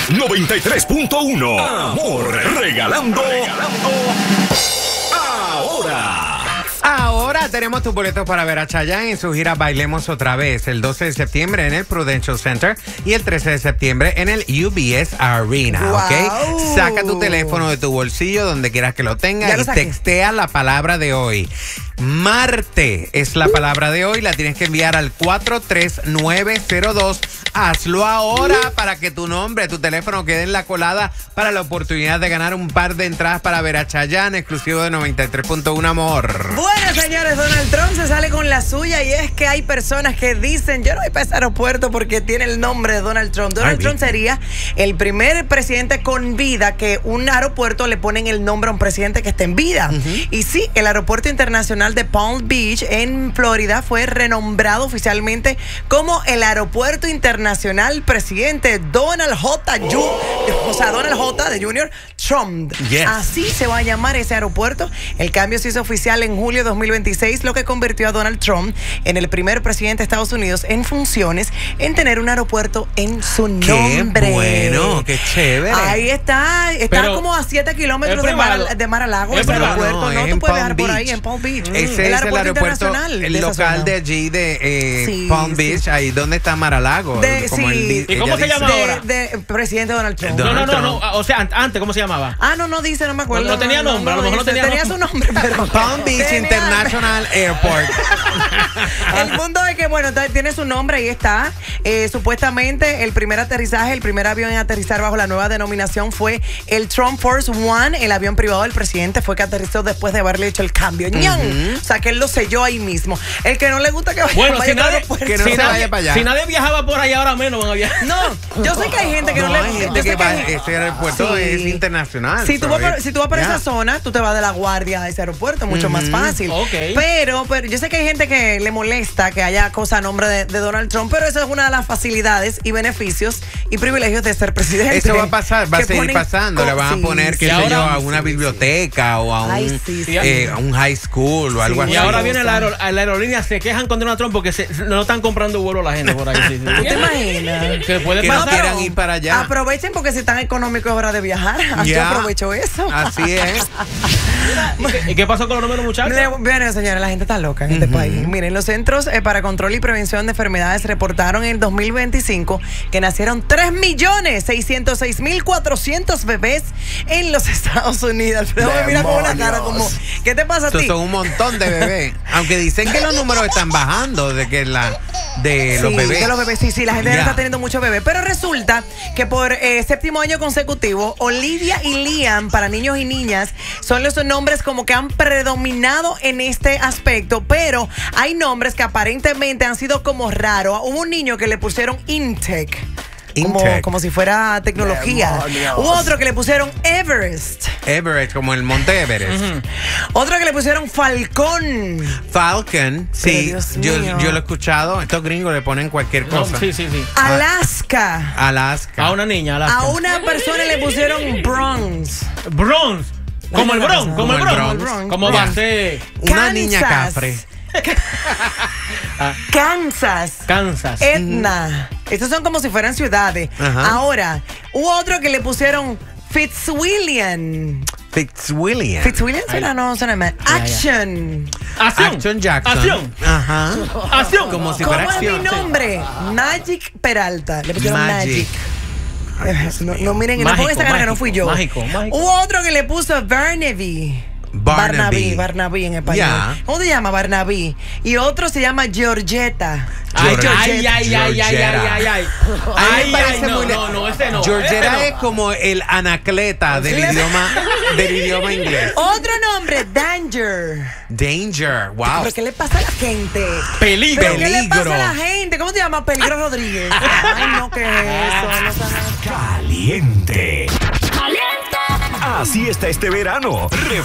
93.1. Amor, regalando Ahora tenemos tus boletos para ver a Chayanne en su gira Bailemos Otra Vez, el 12 de septiembre en el Prudential Center y el 13 de septiembre en el UBS Arena, ¿ok? Saca tu teléfono de tu bolsillo donde quieras que lo tengas y textea la palabra de hoy. Marte es la palabra de hoy, la tienes que enviar al 43902. Hazlo ahora para que tu nombre, tu teléfono quede en la colada para la oportunidad de ganar un par de entradas para ver a Chayanne, exclusivo de 93.1 Amor. Bueno, señores, Donald Trump se sale con la suya y es que hay personas que dicen, yo no voy para ese aeropuerto porque tiene el nombre de Donald Trump. Donald Trump sería el primer presidente con vida que un aeropuerto le ponen el nombre a un presidente que esté en vida. Y sí, el aeropuerto internacional de Palm Beach en Florida fue renombrado oficialmente como el aeropuerto internacional presidente Donald J. de Jr. Trump. Así se va a llamar ese aeropuerto. El cambio se hizo oficial en julio de 2026, lo que convirtió a Donald Trump en el primer presidente de Estados Unidos en funciones en tener un aeropuerto en su nombre. ¡Qué bueno! ¡Qué chévere! Ahí está. Está como a 7 kilómetros de Mar-a-Lago. Ese aeropuerto. No, tú puedes viajar por ahí en Palm Beach. Ese es el aeropuerto, el local de allí de Palm Beach, ahí donde está Mar-a-Lago. ¿Y cómo se llama ahora? De presidente Donald Trump. No. O sea, antes, ¿cómo se llamaba? No dice, no me acuerdo. No tenía nombre, a lo mejor no tenía su nombre, pero Palm Beach International Airport. El punto es que, bueno, tiene su nombre, ahí está. Supuestamente, el primer avión en aterrizar bajo la nueva denominación fue el Trump Force One, el avión privado del presidente, fue que aterrizó después de haberle hecho el cambio. O sea, que él lo selló ahí mismo. El que no le gusta que vaya, bueno, vaya que no se vaya para allá. Si nadie viajaba por ahí, ahora menos van a viajar. No, yo sé que hay gente que no le gusta. Ese aeropuerto es internacional. Si tú vas por esa zona, tú te vas de La Guardia a ese aeropuerto, mucho más fácil. Pero yo sé que hay gente que le molesta que haya cosa a nombre de Donald Trump, pero eso es una de las facilidades y beneficios y privilegios de ser presidente. Eso va a pasar, va a seguir pasando. Le van a poner, qué sé yo, a una biblioteca o a un high school o algo así. Y ahora viene la aerolínea, se quejan con Donald Trump porque no están comprando vuelo la gente por ahí. ¿Tú te imaginas? Que puede que pasar. no quieran ir para allá. Aprovechen porque si tan económico es hora de viajar. Yo aprovecho eso. Así es. ¿Y qué pasó con los números, muchachos? Bueno, señores, la gente está loca en este país. Miren, los Centros para Control y Prevención de Enfermedades reportaron en el 2025 que nacieron 3.606.400 bebés en los Estados Unidos. Alfredo me mira con una cara como, ¿qué te pasa a ti? Son un montón de bebés. Aunque dicen que los números están bajando de los bebés. De los bebés, sí, la gente está teniendo muchos bebés. Pero resulta que por séptimo año consecutivo, Olivia y Liam, para niños y niñas, son los nombres como que han predominado en este aspecto. Pero hay nombres que aparentemente han sido como raros. Hubo un niño que le pusieron Intech. Como si fuera tecnología. Hubo otro que le pusieron Everest. Everest, como el monte Everest. Otro que le pusieron Falcon. Falcon, sí. Yo lo he escuchado. Estos gringos le ponen cualquier cosa. Sí. Alaska. A una niña, Alaska. A una persona le pusieron Bronx. Bronx. Como el Bronx. Como va a ser una niña cafre. Kansas. Etna. Estos son como si fueran ciudades. Ahora, hubo otro que le pusieron Fitzwilliam. Suena mal. Action Jackson. Acción. Como si fuera acción. ¿Cómo es mi nombre? Magic Peralta. Le pusieron Magic. No miren, no pongan esta cara que no fui yo. Mágico. Hubo otro que le puso Barnaby en español. ¿Cómo se llama? Barnaby. Y otro se llama Georgetta. Ay. No, ese no. Georgetta es como el Anacleta del idioma inglés. Otro nombre, Danger. Wow. ¿Pero qué le pasa a la gente? Peligro. ¿Qué le pasa a la gente? ¿Cómo te llamas? Peligro Rodríguez. Ay, no, ¿qué es eso? Caliente. Así está este verano.